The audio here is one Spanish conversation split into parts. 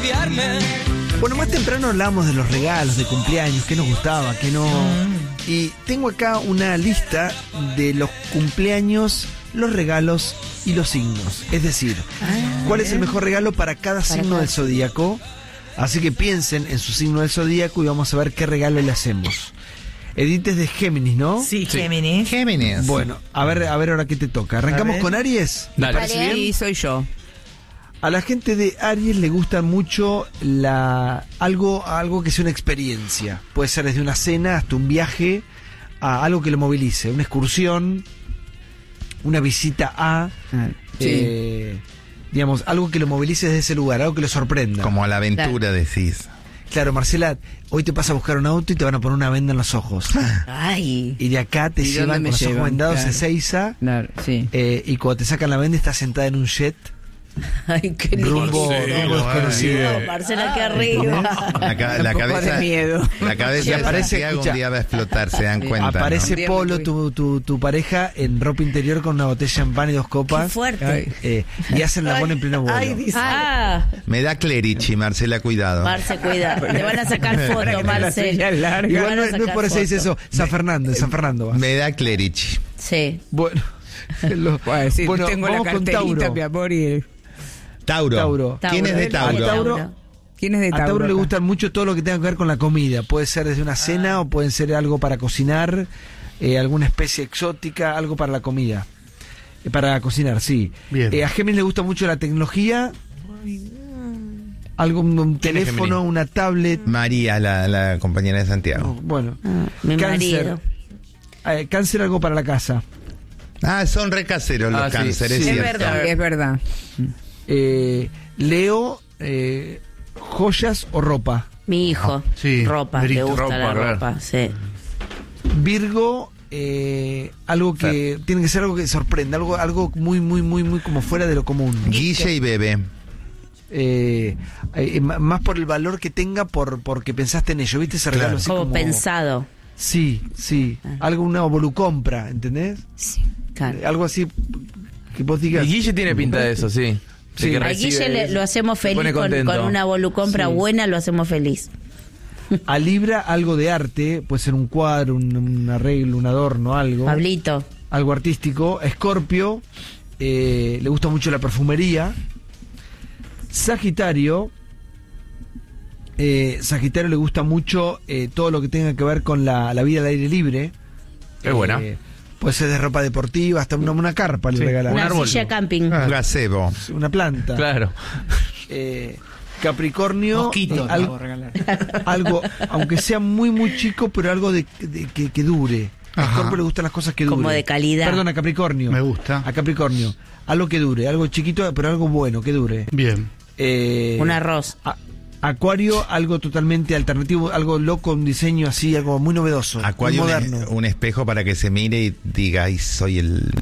aliviarme. Bueno, más temprano hablábamos de los regalos de cumpleaños, qué nos gustaba, qué no. Y tengo acá una lista de los cumpleaños, los regalos y los signos. Es decir, cuál es el mejor regalo para cada signo del zodíaco. Así que piensen en su signo del zodíaco y vamos a ver qué regalo le hacemos. Edith es de Géminis, ¿no? Sí, Géminis. Géminis. Bueno, a ver ahora qué te toca. ¿Arrancamos con Aries? ¿Te parece bien? Sí, soy yo. A la gente de Aries le gusta mucho algo que sea una experiencia. Puede ser desde una cena hasta un viaje, a algo que lo movilice. Una excursión, una visita a... digamos, algo que lo movilice desde ese lugar, algo que lo sorprenda. Como a la aventura, decís. Claro, Marcela, hoy te vas a buscar un auto y te van a poner una venda en los ojos. Ay. Y de acá te llevan con los ojos vendados a Ezeiza. Claro, sí. Y cuando te sacan la venda estás sentada en un jet. Ay, qué Rumbo lindo. desconocido. Marcela, qué arriba. La Un poco cabeza de miedo. La cabeza de aparece, Santiago escucha, un día va a explotar, se dan cuenta. Aparece ¿no? Polo, tu pareja, en ropa interior con una botella de champán y 2 copas. Qué fuerte. Y hacen la buena en pleno vuelo. Me da clerici, Marcela, cuidado. Marce, cuida. Te van a sacar foto, Marce. Igual no es por eso dice eso. San Fernando. Va. Me da clerici. Sí. Bueno, Bueno, tengo la vamos con carterita, Tauro. mi amor, y... Tauro. ¿Quién es de Tauro? ¿Quién es de Tauro? A Tauro le acá? gustan mucho todo lo que tenga que ver con la comida. Puede ser desde una cena o pueden ser algo para cocinar, alguna especie exótica, algo para la comida. Para cocinar, sí. A Géminis le gusta mucho la tecnología. Algo, un teléfono, una tablet. María, la compañera de Santiago. Bueno. Mi Cáncer. marido. Cáncer, algo para la casa. Son re caseros los cánceres, Es cierto. verdad, es verdad. Leo, joyas o ropa. Mi hijo. Sí, Ropa. Le Berito. gusta la Ropa, ropa. Sí. Virgo, algo que tiene que ser algo que sorprenda, algo muy como fuera de lo común. Guille y Bebe. Más por el valor que tenga porque pensaste en ello, ¿viste? Ese regalo así Como pensado. Sí. Algo, una volucompra, ¿entendés? Sí. Claro. Algo así que vos digas. Y Guille tiene pinta de eso, sí. Sí. Que A recibe Guille lo hacemos se pone feliz con contento. una volucompra buena, lo hacemos feliz. A Libra, algo de arte, puede ser un cuadro, un arreglo, un adorno, algo. Pablito. Algo artístico. Escorpio, le gusta mucho la perfumería. Sagitario le gusta mucho todo lo que tenga que ver con la vida al aire libre. Es buena. Puede ser de ropa deportiva, hasta una carpa le regalan. Una silla camping. Un gazebo. Una planta. Claro. Capricornio, Mosquito, algo, aunque sea muy chico, pero algo que dure. A Ajá. Scorpio le gustan las cosas que duren. Como de calidad. Perdón, a Capricornio. Me gusta. A Capricornio. Algo que dure, algo chiquito, pero algo bueno, que dure. Bien. Un arroz. Acuario, algo totalmente alternativo, algo loco, un diseño así, algo muy novedoso. Acuario, muy moderno. un espejo para que se mire y diga, ay, soy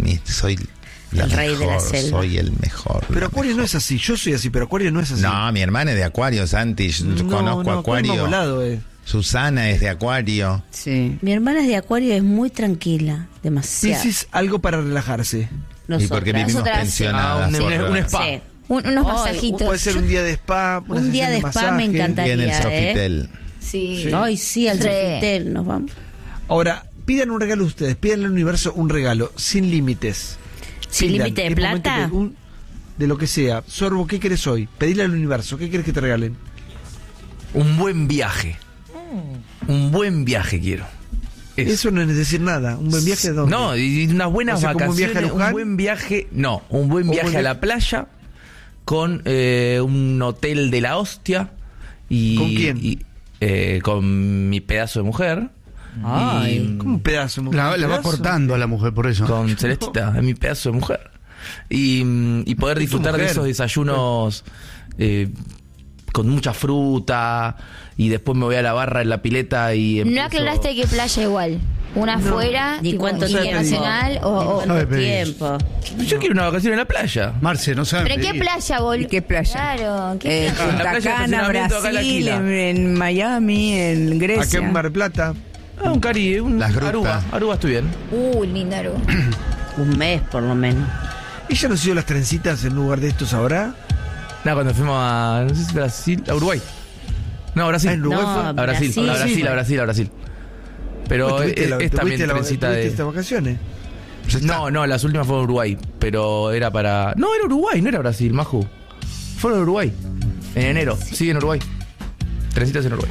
la El rey de la mejor, selva. soy el mejor. Pero la Acuario mejor. no es así, yo soy así, pero Acuario no es así. No, mi hermana es de Acuario, Santi. Conozco Acuario. Acuario volado, Susana es de Acuario. Sí. Mi hermana es de Acuario y es muy tranquila. Demasiado. Piscis, algo para relajarse. ¿Y por qué vivimos Nosotras, pensionadas? un otras? spa. sí. Unos masajitos. Puede ser un día de spa, una Un día sesión de spa me masaje. encantaría. Y en el Sofitel. Sí. Ay, sí, al Sofitel nos vamos. Ahora, pidan un regalo ustedes, pidan al universo un regalo, sin límites. ¿Sin Pidan, límite de es momento plata? de lo que sea. Sorbo, ¿qué querés hoy? Pedile al universo, ¿qué querés que te regalen? Un buen viaje. Un buen viaje quiero. Eso no es decir nada. ¿Un buen viaje a dónde? No, y unas buenas O sea, como un viaje a vacaciones. Luján. Un buen viaje. No, un buen viaje buen a la viaje- playa con un hotel de la hostia. Y, ¿Con quién? Con mi pedazo de mujer. Ay. Como un pedazo. La va ¿Pedazo? cortando a la mujer por eso. Con Celestita, es mi pedazo de mujer. Y poder disfrutar de mujer? esos desayunos con mucha fruta. Y después me voy a la barra en la pileta y No empiezo- aclaraste qué playa igual. Una afuera, ¿Y tipo, cuánto tiempo? internacional o... Oh, No me ¿Cuánto pedís. tiempo? Yo quiero una vacación en la playa. Marce, no sabe. ¿Pero qué playa, boludo? ¿Y qué playa? Claro, ¿qué playa? la Punta playa de Cana, estacionamiento acá en la Brasil, esquina. en Miami, en Aquí Grecia. en Mar del Plata. Un Caribe, un Las grutas. Aruba. Aruba estoy bien. Linda Aruba. Un mes por lo menos. ¿Ella no se dio las trencitas en lugar de estos ahora? No, cuando fuimos a, no sé si Brasil, a Uruguay. No, a Brasil. Ah, en Uruguay No, fue. A Brasil. A Brasil. Pero es también trencita de... estas vacaciones. No, las últimas fueron Uruguay, pero era para... No, era Uruguay, no era Brasil, Maju. Fueron a Uruguay, en enero, sí, en Uruguay. Trencitas en Uruguay.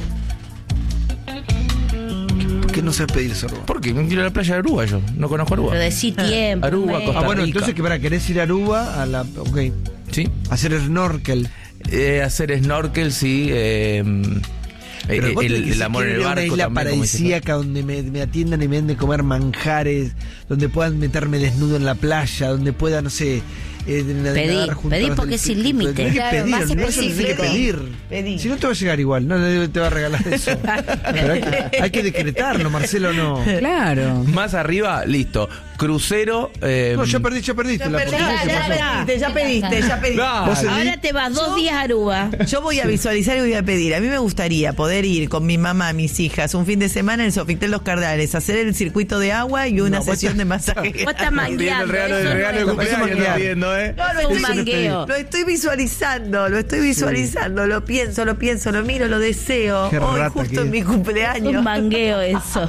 ¿Por qué no sabes pedir eso, Aruba? ¿Por qué? No quiero ir a la playa de Aruba yo, no conozco Aruba. Pero decí tiempo. Aruba, mes. Costa Bueno, Rica. entonces que querés ir a Aruba a la. Ok. Sí, Hacer snorkel. hacer snorkel, sí. Pero vos tenés que El si amor en quiero el ir a barco una isla también. como dice paradisíaca donde me atiendan y me den de comer manjares, donde puedan meterme desnudo en la playa, donde pueda, no sé, nadar junto pedí a los porque es sin delfines. límite. Tenés que Claro, pedir, más no tenés que específico. pedir. Pedí. Si no te va a llegar igual, no te va a regalar eso. Pero hay que decretarlo, Marcelo, no. Claro. Más arriba, listo. Crucero. No, ya perdiste la oportunidad. Ya pediste. Claro. Vos Ahora te vas 2 días a Aruba. Yo voy a visualizar y voy a pedir. A mí me gustaría poder ir con mi mamá, mis hijas, un fin de semana en el Sofitel Los Cardales, hacer el circuito de agua y una No, sesión de masaje. Vos estás mangueando. El regalo eso de no es- cumpleaños manguear. está viendo, ¿eh? No, Es un mangueo. Lo estoy visualizando, lo pienso, lo miro, lo deseo. Qué Hoy rata justo que en es. mi Un cumpleaños. mangueo eso.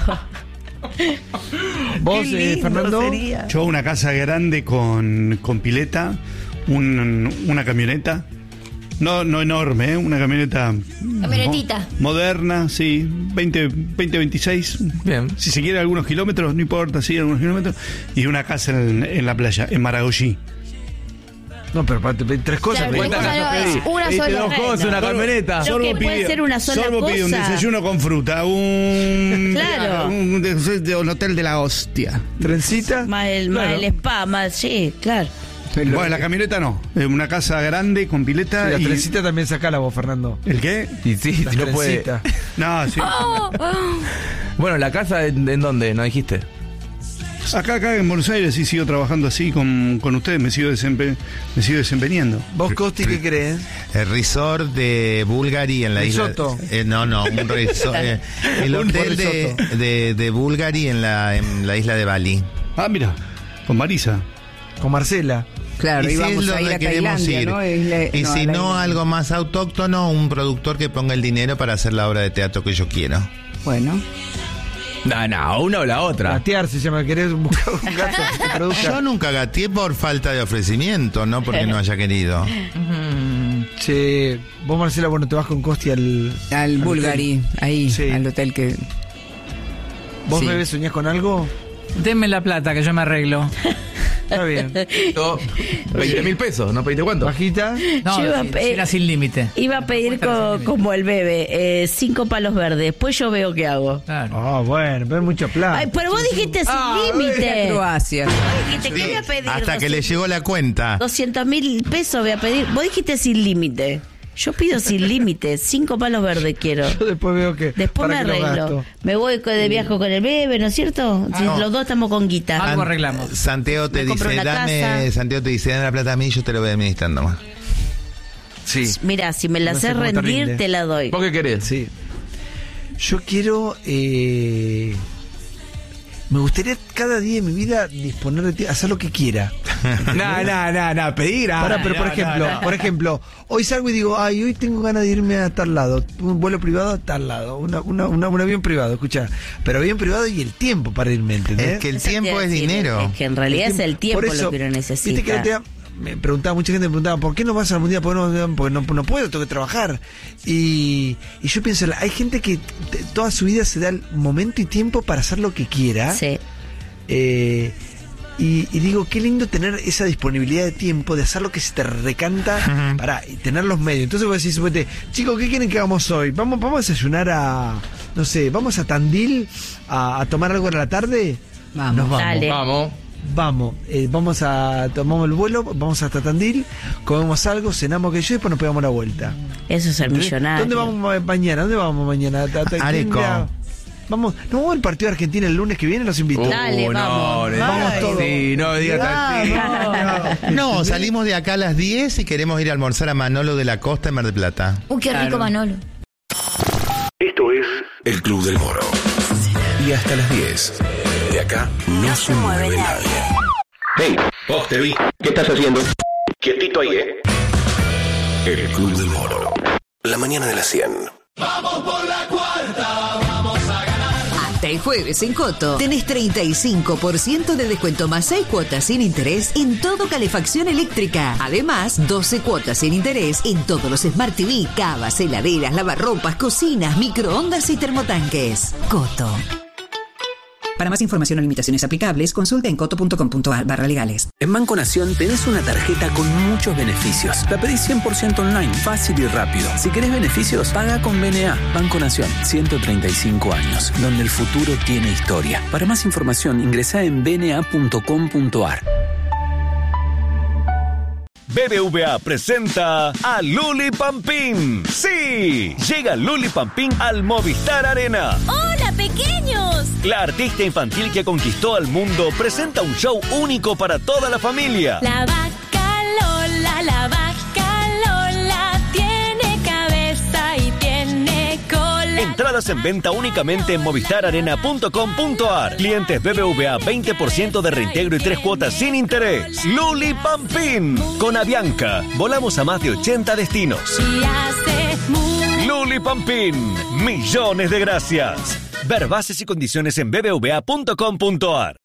Vos, Qué lindo Fernando. sería. Yo una casa grande con pileta, una camioneta, no enorme, una camioneta Camionetita. moderna, sí, 20-26. Bien. Si se quiere algunos kilómetros, no importa, sí, algunos kilómetros. Y una casa en la playa, en Maragogi. No, pero para tres cosas. Claro, pedí. tres cosas no, es una Pediste sola. dos cosas, una camioneta. Lo que puede ser una sola Solo pido un cosa. desayuno con fruta, un Claro. un hotel de la hostia. Trencita. Más el spa, más, sí, claro. Bueno, la camioneta no, una casa grande con pileta. Sí, la y- trencita también sacala vos, Fernando. ¿El qué? Y sí, La si no puede. trencita. No, sí. Bueno, ¿la casa en dónde? ¿No dijiste? Acá en Buenos Aires sí sigo trabajando así con ustedes, me sigo desempeñando. ¿Vos, Costi, qué crees? El resort de Bulgari en la Risotto. isla. No, un resort. El Un hotel risotto. de Bulgari en la isla de Bali. Ah, mira, con Marisa. Con Marcela. Claro, Y si íbamos es a ir donde a queremos Tailandia, ir. ¿no? Y si a la no, isla. algo más autóctono, un productor que ponga el dinero para hacer la obra de teatro que yo quiero. Bueno. No, una o la otra. Gatear se llama. ¿Querés buscar un gato que te produzca? Yo nunca gateé por falta de ofrecimiento, no porque no haya querido. Che, vos, Marcela, bueno, te vas con Costi Al Bulgari, ahí, Sí. al hotel que... ¿Vos, Sí. bebé, soñás con algo? Denme la plata que yo me arreglo. Está bien. 20.000 pesos, ¿no pediste cuánto? Bajita. No, Yo iba a si pe- era sin límite. Iba a pedir como el bebé, 5 palos verdes. Después yo veo qué hago. Claro. Ah, bueno, pero es mucha plata. Ay, pero vos dijiste sin límite. Croacia. Vos dijiste que voy a pedir. Hasta que le llegó la cuenta. 200.000 pesos voy a pedir. Vos dijiste sin límite. Yo pido sin límite. 5 palos verdes quiero. Yo después veo que. Después me para qué lo arreglo. gasto. Me voy de viaje con el bebé, ¿no es cierto? Si no. los dos estamos con guita. Algo arreglamos. Santiago te Me compro dice, una dame casa. la plata a mí y yo te lo voy administrando más. Sí. Mira, si me la No sé haces cómo te rendir, rinde. te la doy. ¿Vos qué querés? Sí. Yo quiero. Me gustaría cada día de mi vida disponer de ti, hacer lo que quiera. No, pedir. Pará, pero por ejemplo, hoy salgo y digo, ay, hoy tengo ganas de irme a tal lado, un vuelo privado a tal lado, un avión privado, escucha, pero avión privado y el tiempo para irme, ¿entendés? Es que el Eso te tiempo iba a es decir, dinero. Es que en realidad es el tiempo Por eso, lo que uno Viste que el necesita. otro día me preguntaba, mucha gente me preguntaba, ¿por qué no vas a la mundial? Porque no puedo, tengo que trabajar. Y yo pienso, hay gente que toda su vida se da el momento y tiempo para hacer lo que quiera. Sí. Y digo, qué lindo tener esa disponibilidad de tiempo de hacer lo que se te recanta y tener los medios. Entonces vos decís, suponete, chicos, ¿qué quieren que hagamos hoy? Vamos a desayunar no sé, vamos a Tandil a tomar algo en la tarde. Vamos. Nos vamos. Dale. Vamos. Tomamos el vuelo, vamos hasta Tandil, comemos algo, cenamos que yo y después nos pegamos la vuelta. Eso es ser millonario. ¿Dónde vamos mañana? ¿Dónde vamos mañana? Areco. Vamos, ¿no vamos al partido de Argentina el lunes que viene? Los invito. Dale, vamos. Vamos todos. Sí, no digas tan No, salimos de acá a las 10 y queremos ir a almorzar a Manolo de la Costa en Mar del Plata. Uy, qué rico, Manolo. Esto es El Club del Moro. Y hasta las 10. De acá no se mueve nadie. Hey, vos te vi. ¿Qué estás haciendo? Quietito ahí, El Club del Moro. La mañana de las 100. Hasta el jueves en Coto tenés 35% de descuento más 6 cuotas sin interés en todo calefacción eléctrica. Además, 12 cuotas sin interés en todos los Smart TV, cavas, heladeras, lavarropas, cocinas, microondas y termotanques. Coto. Para más información o limitaciones aplicables, consulta en coto.com.ar/legales. En Banco Nación tenés una tarjeta con muchos beneficios. La pedís 100% online, fácil y rápido. Si querés beneficios, paga con BNA. Banco Nación, 135 años, donde el futuro tiene historia. Para más información, ingresá en bna.com.ar. BBVA presenta a Luli Pampín. ¡Sí! Llega Luli Pampín al Movistar Arena. ¡Hola, pequeños! La artista infantil que conquistó al mundo presenta un show único para toda la familia. La vaca Lola, la vaca Lola, tiene cabeza y tiene cola. Entradas en venta únicamente en movistararena.com.ar. Clientes BBVA, 20% de reintegro y 3 cuotas sin interés. Luli Pampín. Con Avianca, volamos a más de 80 destinos. Luli Pampín. Millones de gracias. Ver bases y condiciones en bbva.com.ar.